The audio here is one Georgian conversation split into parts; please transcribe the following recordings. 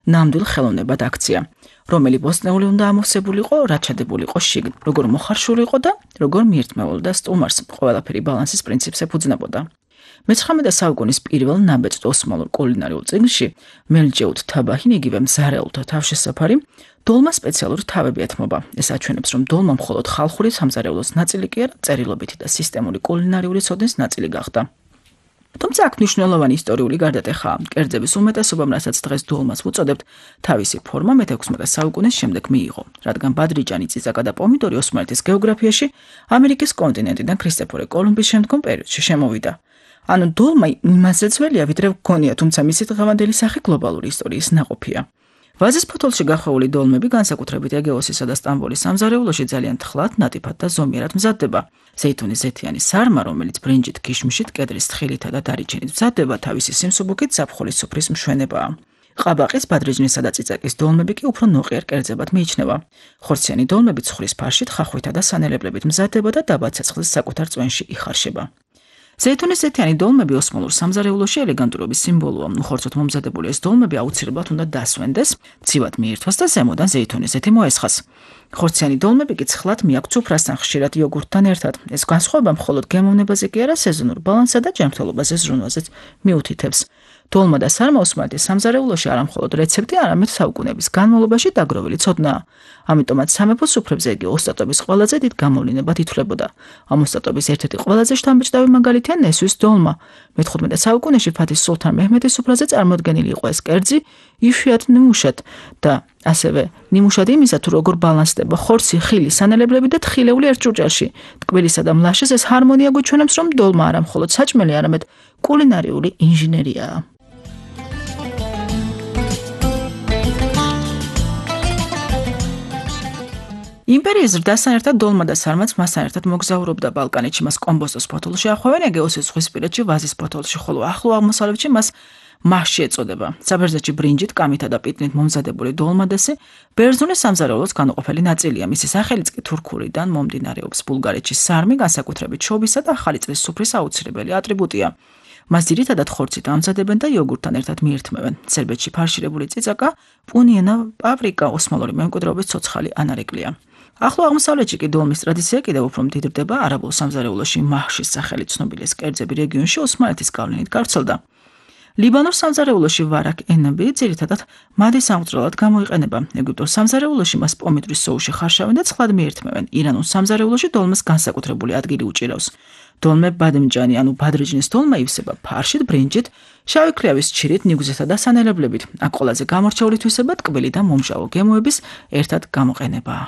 ნამდვილ ხელოვნებად აქცია, რომელი ბოსტნეული უნდა ამოვსებულიყო, რაც ჩადებულიყო შიგნ, როგორ მოხარშულიყო და როგორ მიირთმეულოდა სტუმარს, ყველაფერი ბალანსის პრინციპს ეფუძნებოდა. მე-19 საუკუნის პირველ ნაბეჭდ ოსმალურ კულინარიულ წიგნში მელჯეუთ თაბაჰინ იგივე მზარეულთა თავშესაფარი დოლმა სპეციალური თავები ეთმობა. ეს აჩვენებს, რომ დოლმა მხოლოდ ხალხური სამზარეულოს ნაწილი კი არა, წერილობითი და სისტემური კულინარიული ცოდნის ნაწილი გახდა. თუმცა აქ მნიშვნელოვანი ისტორიული გარდატეხაა. კერძების უმეტესობამ, რასაც დღეს დოლმას ვუწოდებთ, თავისი ფორმა მე-16 საუკუნის შემდეგ მიიღო, რადგან ბადრიჯანი, წიწაკა და პომიდორი ოსმალეთის გეოგრაფიაში ამერიკის კონტინენტიდან ქრისტეფორე კოლუმბის შემდგომ პერიოდში შემოვიდა. ანუ დოლმა იმაზე ძველია, ვიდრე გვქონია, თუმცა მისი დღევანდელი სახე გლობალური ისტორიის ნაყოფია. ვაზის ფოთოლში გახვეული დოლმები განსაკუთრებით ეგეოსისა და სტამბოლის სამზარეულოში ძალიან თხლად, ნატიფად და ზომიერად მზადდება. ზეითუნის ზეთიანი სარმა, რომელიც ბრინჯით, ქიშმიშით, კედრის თხილითა და დარიჩენით მზადდება, თავისი სიმსუბუქით ზაფხულის სუფრის მშვენებაა. ყაბაყის, ბადრიჯნისა და წიწაკის დოლმები კი უფრო ნოყიერ კერძებად მიიჩნევა. ხორციანი დოლმები ცხვრის ფარშით, ხახვითა და სანელებლებით მზადდება და დაბა ცეცხლის საკუთარ წვენში იხარშება. ზეითუნის ზეთიანი დოლმები ოსმალურ სამზარეულოში ელეგანტურობის სიმბოლოა. უხორცოდ მომზადებული ეს დოლმები აუცილებლად უნდა დასვენდეს, ცივად მიირთვას და ზემოდან ზეითუნის ზეთი მოესხას. ხორციანი დოლმები კი ცხლად მიაქვთ სუფრასთან, ხშირად იოგურტთან ერთად. ეს განსხვავება მხოლოდ გემოვნებაზე კი არა, სეზონურ ბალანსსა და ჯანმრთელობაზე ზრუნვაზეც მიუთითებს. დოლმა და სარმა ოსმალეთის სამზარეულოში არა მხოლოდ რეცეპტი, არამედ საუკუნეების განმავლობაში დაგროვილი ცოდნაა. ამიტომაც სამეფო სუფრებზე იგი ოსტატობის ყველაზე დიდ გამოვლინებად ითვლებოდა. ამ ოსტატობის ერთ-ერთი ყველაზე შთამბეჭდავი მაგალითია ნესვის დოლმა. მე-15 საუკუნეში ფათის სულთან მეჰმედის სუფრაზე წარმოდგენილი იყო ეს კერძი იშვიათ ნიმუშად და ასევე ნიმუშად იმისა, თუ როგორ ბალანსდება ხორცი, ხილი, სანელებლები და თხილეული ერთ ჭურჭელში. ტკბილისა და მლაშეს ეს ჰარმონია გვიჩვენებს, რომ დოლმა არა მხოლოდ საჭმელი, არამედ კულინარიული ინჟინერიაა. იმპერიის ზრდასთან ერთად დოლმა და სარმაც მასთან ერთად მოგზაურობდა ბალკანეთში, მას კომბოსტოს ფოთოლში ახვევენ, ეგეოსის ზღვისპირეთში, ვაზის ფოთოლში, ხოლო ახლო აღმოსავლეთში მას მაჰში ეწოდება. საბერძნეთში ბრინჯით, კამითა და პიტნით მომზადებული დოლმადესი ბერძნული სამზარეულოს განუყოფელი ნაწილია. მისი სახელიც კი თურქულიდან მომდინარეობს. ბულგარეთში სარმი განსაკუთრებით შობისა და ახალი წლის სუფრის აუცილებელი ატრიბუტია. მას ძირითადად ხორცით ამზადებენ და იოგურტთან ერთად მიირთმევენ. სერბეთში ფარშირებული წიწაკა, პუნიენა, პაპრიკა, ოსმალური მემკვიდრეობის ცოცხალი ანარეკლია. ახლო აღმოსავლეთში კი დოლმის ტრადიცია კიდევ უფრო მდიდრდება. არაბულ სამზარეულოში მაჰშის სახელით ცნობილი ეს კერძები რეგიონში ოსმალეთის გავლენით გავრცელდა. ლიბანურ სამზარეულოში ვარაკ ენები ძირითადად მადის ამღწრელად გამოიყენება. ეგვიპტურ სამზარეულოში მას პომიდრის სოუსში ხარშავენ და ცხლად მიირთმევენ. ირანულ სამზარეულოში დოლმას განსაკუთრებული ადგილი უჭირავს. დოლმე ბადმჯანი, ანუ ბადრიჯნის დოლმა ივსება ფარშით, ბრინჯით, შავი ქლიავის ჩირით, ნიგვზითა და სანელებლებით. აქ ყველაზე გამორჩეული თვისება ტკბილი და მომჟავო გემოების ერთად გამოყენებაა.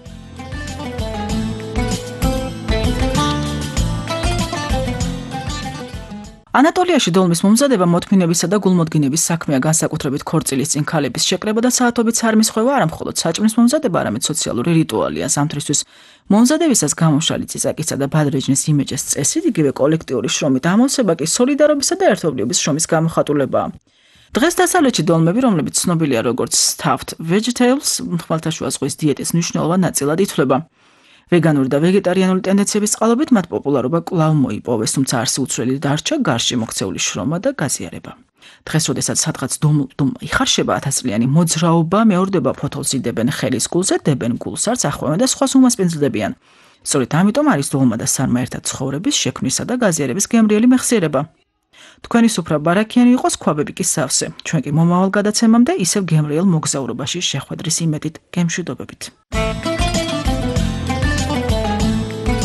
ანატოლიაში დოლმის მომზადება მოთმინებისა და გულმოდგინების საქმეა, განსაკუთრებით ქორწილის წინ ქალების შეკრება და საათობით სარმის ხვევა არა მხოლოდ საჭმლის მომზადება, არამედ სოციალური რიტუალია. ზამთრისთვის მომზადებისას გამოშალი წიწაკისა და ბადრიჯნის იმეჯის წესით, იგივე კოლექტიური შრომით ამოვსება კი სოლიდარობისა და ერთობლივობის შრომის გამოხატულებაა. დღეს დასავლეთში დოლმები, რომლებიც ცნობილია როგორც stuffed vegetables, ხმელთაშუა ზღვის დიეტის მნიშვნელოვან ნაწილად ითვლება. ვეგანური და ვეგეტარიანული ტენდენციების წყალობით მათ პოპულარობა კვლავ მოიპოვეს, თუმცა არსი უცვლელი დარჩა გარშემო მოქცეული შრომა და გაზიარება. დღეს, როდესაც სადღაც დოლმა იხარშება, 1000-წლიანი მოძრაობა მეორდება, ფოთოლს იდებენ ხელის გულზე, დებენ გულსარს, ახვევენ და სხვას უმასპინძლდებიან. სწორედ ამიტომ არის დოლმა და სარმა ერთად ცხოვრების, შექმნისა და გაზიარების გემრიელი მეხსიერება. თქვენი სუფრა ბარაქიანი იყოს, ქვაბები კი სავსე. ჩვენ კი მომავალ გადაცემამდე ისევ გემრიელ მოგზაურობაში შეხვედრის იმედით გემშვიდობებით.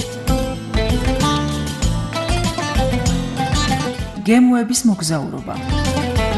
გემოების მოგზაურობა.